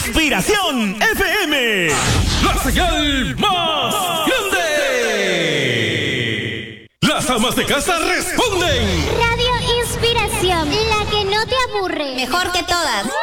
Inspiración FM, la señal más grande. Las amas de casa responden. Radio Inspiración, la que no te aburre. Mejor que todas.